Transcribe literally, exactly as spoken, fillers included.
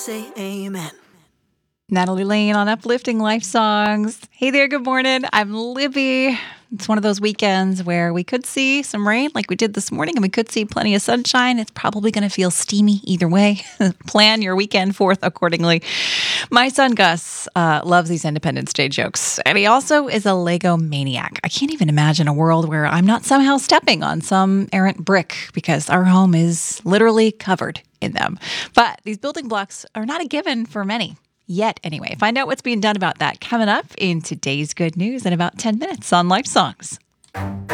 Say amen. Natalie Lane on Uplifting Life Songs. Hey there, good morning. I'm Libby. It's one of those weekends where we could see some rain like we did this morning, and we could see plenty of sunshine. It's probably going to feel steamy either way. Plan your weekend forth accordingly. My son Gus uh, loves these Independence Day jokes, and he also is a Lego maniac. I can't even imagine a world where I'm not somehow stepping on some errant brick because our home is literally covered in them. But these building blocks are not a given for many. Yet, anyway. Find out what's being done about that coming up in today's good news in about ten minutes on Life Songs.